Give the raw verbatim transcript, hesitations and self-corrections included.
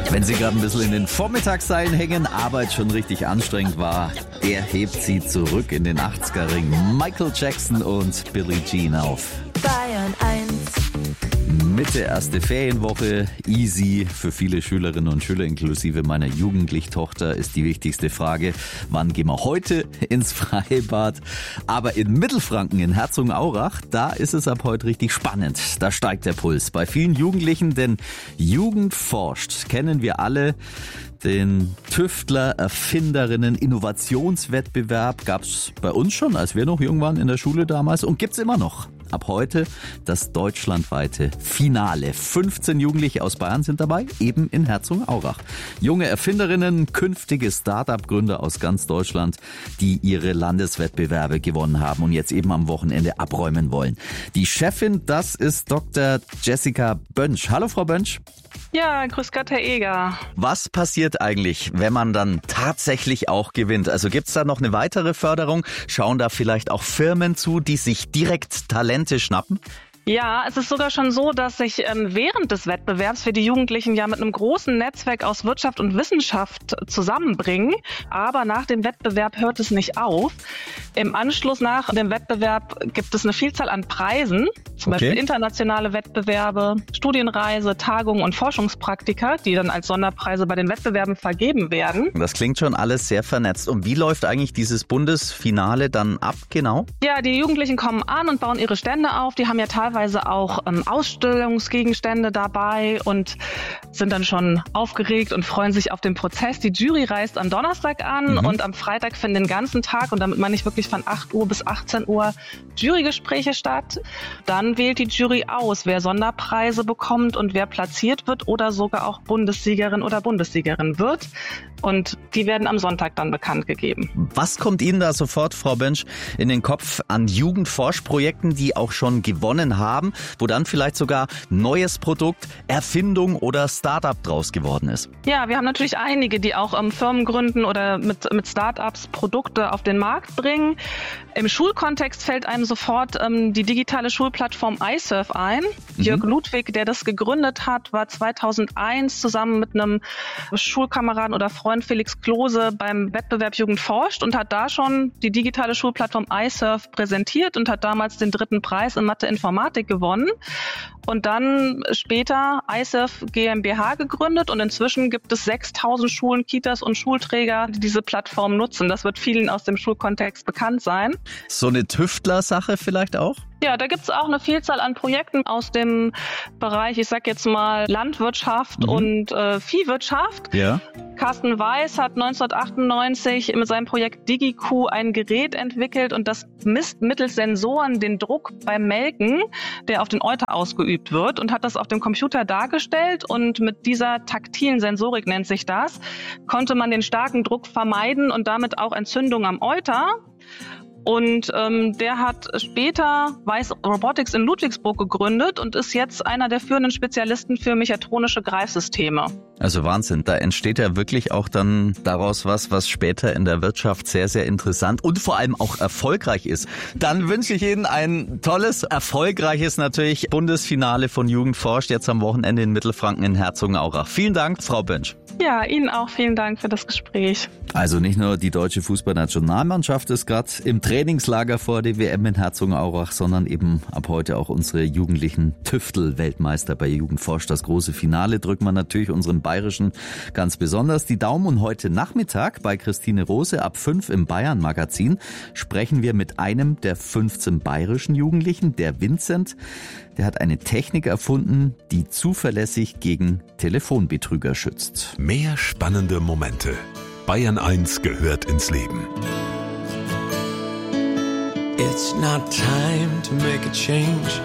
Wenn Sie gerade ein bisschen in den Vormittagsseilen hängen, Arbeit schon richtig anstrengend war, der hebt Sie zurück in den achtziger-Ring. Michael Jackson und Billie Jean auf Bayern eins. Mitte erste Ferienwoche, easy für viele Schülerinnen und Schüler, inklusive meiner jugendlichen Tochter, ist die wichtigste Frage, wann gehen wir heute ins Freibad? Aber in Mittelfranken, in Herzogenaurach, da ist es ab heute richtig spannend. Da steigt der Puls bei vielen Jugendlichen, denn Jugend forscht, kennen wir alle. Den Tüftler, Erfinderinnen, Innovationswettbewerb gab's bei uns schon, als wir noch jung waren in der Schule damals, und gibt's immer noch. Ab heute das deutschlandweite Finale. fünfzehn Jugendliche aus Bayern sind dabei, eben in Herzogenaurach. Junge Erfinderinnen, künftige Start-up-Gründer aus ganz Deutschland, die ihre Landeswettbewerbe gewonnen haben und jetzt eben am Wochenende abräumen wollen. Die Chefin, das ist Doktor Jessica Bönsch. Hallo, Frau Bönsch. Ja, grüß Gott, Herr Eger. Was passiert eigentlich, wenn man dann tatsächlich auch gewinnt? Also gibt's da noch eine weitere Förderung? Schauen da vielleicht auch Firmen zu, die sich direkt Talente schnappen? Ja, es ist sogar schon so, dass sich ähm, während des Wettbewerbs wir die Jugendlichen ja mit einem großen Netzwerk aus Wirtschaft und Wissenschaft zusammenbringen. Aber nach dem Wettbewerb hört es nicht auf. Im Anschluss nach dem Wettbewerb gibt es eine Vielzahl an Preisen, zum Okay. Beispiel internationale Wettbewerbe, Studienreise, Tagungen und Forschungspraktika, die dann als Sonderpreise bei den Wettbewerben vergeben werden. Das klingt schon alles sehr vernetzt. Und wie läuft eigentlich dieses Bundesfinale dann ab, genau? Ja, die Jugendlichen kommen an und bauen ihre Stände auf. Die haben ja teilweise auch ähm, Ausstellungsgegenstände dabei und sind dann schon aufgeregt und freuen sich auf den Prozess. Die Jury reist am Donnerstag an Mhm. und am Freitag finden den ganzen Tag, und damit meine ich wirklich von acht Uhr bis achtzehn Uhr, Jurygespräche statt. Dann wählt die Jury aus, wer Sonderpreise bekommt und wer platziert wird oder sogar auch Bundessiegerin oder Bundessiegerin wird. Und die werden am Sonntag dann bekannt gegeben. Was kommt Ihnen da sofort, Frau Bönsch, in den Kopf an Jugendforschprojekten, die auch schon gewonnen haben, wo dann vielleicht sogar neues Produkt, Erfindung oder Start-up draus geworden ist? Ja, wir haben natürlich einige, die auch ähm, Firmen gründen oder mit, mit Start-ups Produkte auf den Markt bringen. Im Schulkontext fällt einem sofort ähm, die digitale Schulplattform iSurf ein. Mhm. Jörg Ludwig, der das gegründet hat, war zweitausendeins zusammen mit einem Schulkameraden oder Freund Felix Klose beim Wettbewerb Jugend forscht und hat da schon die digitale Schulplattform iSurf präsentiert und hat damals den dritten Preis in Mathe-Informatik gewonnen. Und dann später iSurf GmbH gegründet, und inzwischen gibt es sechstausend Schulen, Kitas und Schulträger, die diese Plattform nutzen. Das wird vielen aus dem Schulkontext bekannt sein. So eine Tüftler-Sache vielleicht auch? Ja, da gibt's auch eine Vielzahl an Projekten aus dem Bereich, ich sag jetzt mal Landwirtschaft Mhm. und äh, Viehwirtschaft. Ja. Carsten Weiß hat neunzehnhundertachtundneunzig mit seinem Projekt DigiQ ein Gerät entwickelt, und das misst mittels Sensoren den Druck beim Melken, der auf den Euter ausgeübt wird, und hat das auf dem Computer dargestellt, und mit dieser taktilen Sensorik, nennt sich das, konnte man den starken Druck vermeiden und damit auch Entzündungen am Euter. Und ähm, der hat später Weiß Robotics in Ludwigsburg gegründet und ist jetzt einer der führenden Spezialisten für mechatronische Greifsysteme. Also Wahnsinn, da entsteht ja wirklich auch dann daraus was, was später in der Wirtschaft sehr, sehr interessant und vor allem auch erfolgreich ist. Dann wünsche ich Ihnen ein tolles, erfolgreiches natürlich Bundesfinale von Jugend forscht, jetzt am Wochenende in Mittelfranken in Herzogenaurach. Vielen Dank, Frau Bönsch. Ja, Ihnen auch vielen Dank für das Gespräch. Also nicht nur die deutsche Fußballnationalmannschaft ist gerade im Trainingslager vor der W M in Herzogenaurach, sondern eben ab heute auch unsere jugendlichen Tüftel-Weltmeister bei Jugend forscht. Das große Finale drückt man natürlich unserem Bayerischen ganz besonders die Daumen. Und heute Nachmittag bei Christine Rose ab fünf im Bayern-Magazin sprechen wir mit einem der fünfzehn bayerischen Jugendlichen, der Vincent. Der hat eine Technik erfunden, die zuverlässig gegen Telefonbetrüger schützt. Mehr spannende Momente. Bayern eins gehört ins Leben. It's not time to make a change.